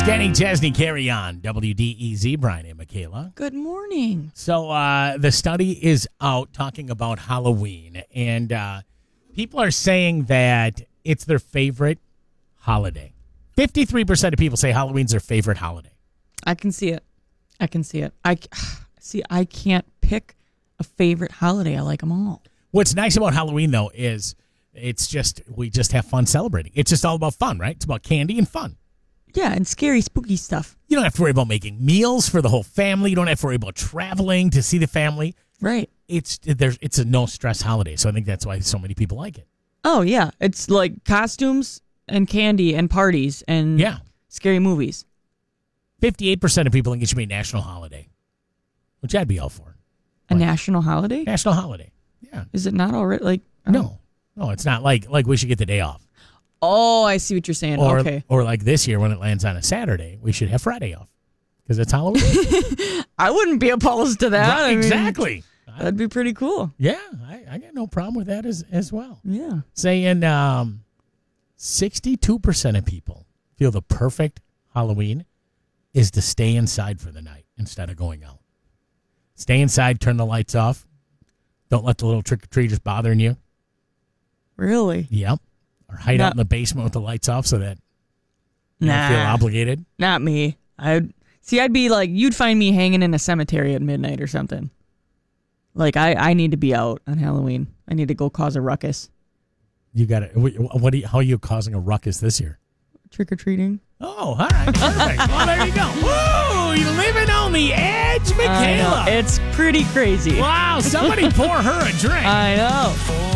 Kenny Chesney, carry on. WDEZ, Brian and Michaela. Good morning. So the study is out talking about Halloween, and people are saying that it's their favorite holiday. 53% of people say Halloween's their favorite holiday. I can see it. I can't pick a favorite holiday. I like them all. What's nice about Halloween, though, is we just have fun celebrating. It's just all about fun, right? It's about candy and fun. Yeah, and scary, spooky stuff. You don't have to worry about making meals for the whole family. You don't have to worry about traveling to see the family. Right. It's a no-stress holiday, so I think that's why so many people like it. Oh, yeah. It's like costumes and candy and parties and scary movies. 58% of people think it should be a national holiday, which I'd be all for. A national holiday? National holiday, yeah. Is it not already? No, it's not like we should get the day off. Oh, I see what you're saying. Okay. Or like this year when it lands on a Saturday, we should have Friday off because it's Halloween. I wouldn't be opposed to that. Right, exactly. That'd be pretty cool. Yeah, I got no problem with that as well. Yeah. Saying 62% of people feel the perfect Halloween is to stay inside for the night instead of going out. Stay inside, turn the lights off. Don't let the little trick-or-treaters bothering you. Really? Yep. Or hide out in the basement with the lights off so that you don't feel obligated. Not me. I'd be like, you'd find me hanging in a cemetery at midnight or something. Like, I need to be out on Halloween. I need to go cause a ruckus. You got it. How are you causing a ruckus this year? Trick-or-treating. Oh, all right. Perfect. Well, there you go. Woo! You're living on the edge, Michaela. It's pretty crazy. Wow, somebody pour her a drink. I know.